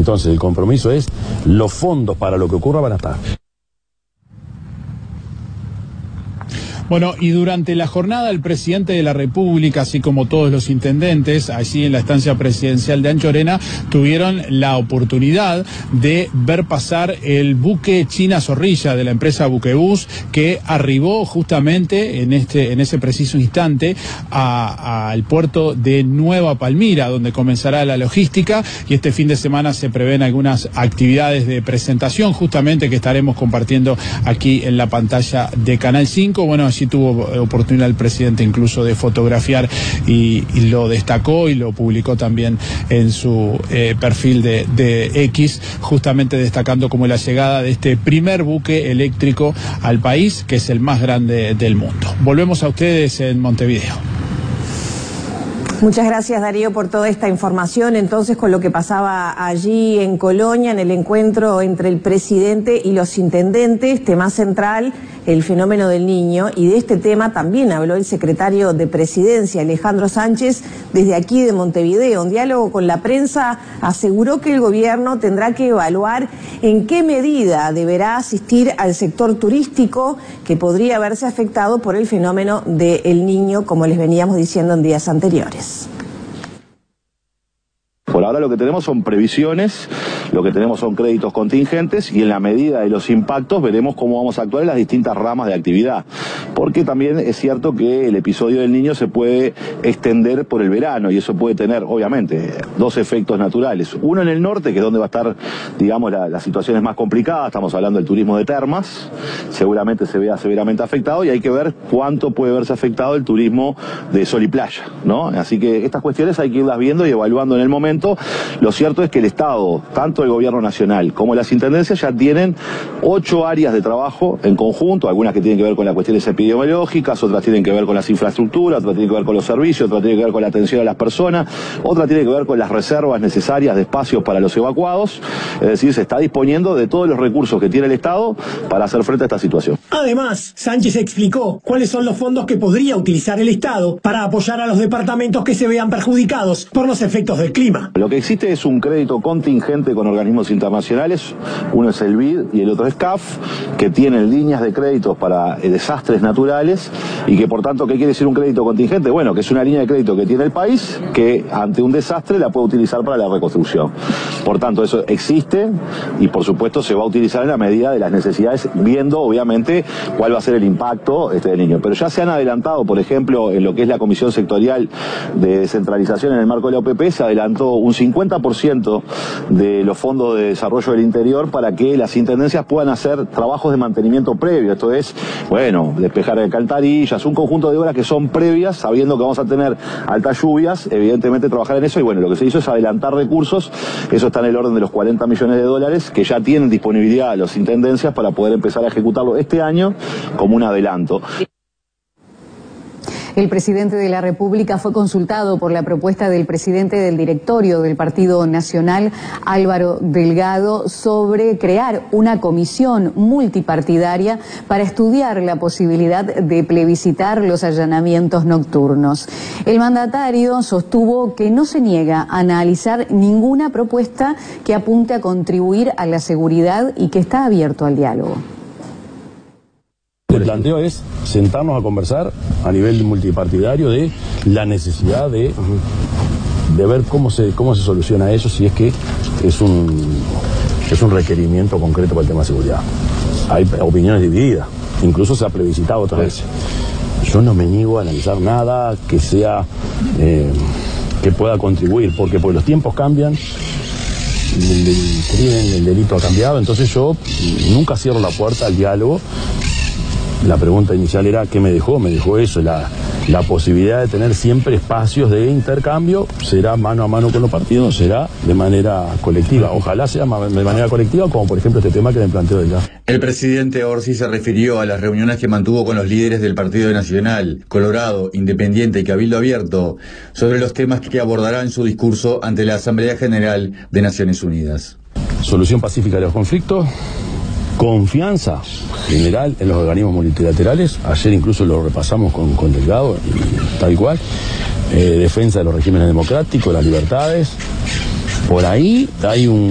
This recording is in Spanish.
Entonces el compromiso es, los fondos para lo que ocurra van a estar. Bueno, y durante la jornada el presidente de la República, así como todos los intendentes, allí en la estancia presidencial de Anchorena, tuvieron la oportunidad de ver pasar el buque China Zorrilla de la empresa Buquebus, que arribó justamente en ese preciso instante al puerto de Nueva Palmira, donde comenzará la logística, y este fin de semana se prevén algunas actividades de presentación, justamente que estaremos compartiendo aquí en la pantalla de Canal 5. Bueno, allí tuvo oportunidad el presidente incluso de fotografiar y lo destacó y lo publicó también en su perfil de X, justamente destacando como la llegada de este primer buque eléctrico al país, que es el más grande del mundo. Volvemos a ustedes en Montevideo. Muchas gracias, Darío, por toda esta información. Entonces, con lo que pasaba allí en Colonia, en el encuentro entre el presidente y los intendentes, tema central, el fenómeno del niño, y de este tema también habló el secretario de Presidencia, Alejandro Sánchez, desde aquí de Montevideo. En diálogo con la prensa, aseguró que el gobierno tendrá que evaluar en qué medida deberá asistir al sector turístico, que podría verse afectado por el fenómeno del niño, como les veníamos diciendo en días anteriores. Por ahora lo que tenemos son previsiones, lo que tenemos son créditos contingentes, y en la medida de los impactos veremos cómo vamos a actuar en las distintas ramas de actividad. Porque también es cierto que el episodio del niño se puede extender por el verano, y eso puede tener, obviamente, dos efectos naturales. Uno en el norte, que es donde va a estar, digamos, las situaciones más complicadas. Estamos hablando del turismo de termas, seguramente se vea severamente afectado, y hay que ver cuánto puede verse afectado el turismo de sol y playa, ¿no? Así que estas cuestiones hay que irlas viendo y evaluando en el momento. Lo cierto es que el Estado, tanto el gobierno nacional como las intendencias, ya tienen 8 áreas de trabajo en conjunto, algunas que tienen que ver con las cuestiones epidemiológicas, otras tienen que ver con las infraestructuras, otras tienen que ver con los servicios, otras tienen que ver con la atención a las personas, otras tienen que ver con las reservas necesarias de espacios para los evacuados. Es decir, se está disponiendo de todos los recursos que tiene el Estado para hacer frente a esta situación. Además, Sánchez explicó cuáles son los fondos que podría utilizar el Estado para apoyar a los departamentos que se vean perjudicados por los efectos del clima. Lo que existe es un crédito contingente con organismos internacionales, uno es el BID y el otro es CAF, que tienen líneas de créditos para desastres naturales, y que por tanto, ¿qué quiere decir un crédito contingente? Bueno, que es una línea de crédito que tiene el país, que ante un desastre la puede utilizar para la reconstrucción. Por tanto, eso existe, y por supuesto se va a utilizar en la medida de las necesidades, viendo obviamente cuál va a ser el impacto del niño. Pero ya se han adelantado, por ejemplo, en lo que es la Comisión Sectorial de Descentralización en el marco de la OPP, se adelantó un 50% de los fondos de desarrollo del interior para que las intendencias puedan hacer trabajos de mantenimiento previo. Esto es, bueno, despejar alcantarillas, un conjunto de obras que son previas, sabiendo que vamos a tener altas lluvias, evidentemente trabajar en eso. Y bueno, lo que se hizo es adelantar recursos, eso está en el orden de los 40 millones de dólares, que ya tienen disponibilidad las intendencias para poder empezar a ejecutarlo este año como un adelanto. El presidente de la República fue consultado por la propuesta del presidente del directorio del Partido Nacional, Álvaro Delgado, sobre crear una comisión multipartidaria para estudiar la posibilidad de plebiscitar los allanamientos nocturnos. El mandatario sostuvo que no se niega a analizar ninguna propuesta que apunte a contribuir a la seguridad y que está abierto al diálogo. El planteo es sentarnos a conversar a nivel multipartidario de la necesidad de ver cómo se soluciona eso, si es que es un requerimiento concreto para el tema de seguridad. Hay opiniones divididas, incluso se ha plebiscitado otras veces. Yo no me niego a analizar nada que sea que pueda contribuir, porque los tiempos cambian. El crimen, el delito ha cambiado, entonces yo nunca cierro la puerta al diálogo. La pregunta inicial era ¿qué me dejó? Me dejó eso, la posibilidad de tener siempre espacios de intercambio. Será mano a mano con los partidos, será de manera colectiva. Ojalá sea de manera colectiva, como por ejemplo este tema que me planteo ya. El presidente Orsi se refirió a las reuniones que mantuvo con los líderes del Partido Nacional, Colorado, Independiente y Cabildo Abierto, sobre los temas que abordará en su discurso ante la Asamblea General de Naciones Unidas. Solución pacífica de los conflictos. Confianza general en los organismos multilaterales, ayer incluso lo repasamos con Delgado, y tal cual, defensa de los regímenes democráticos, las libertades. Por ahí hay un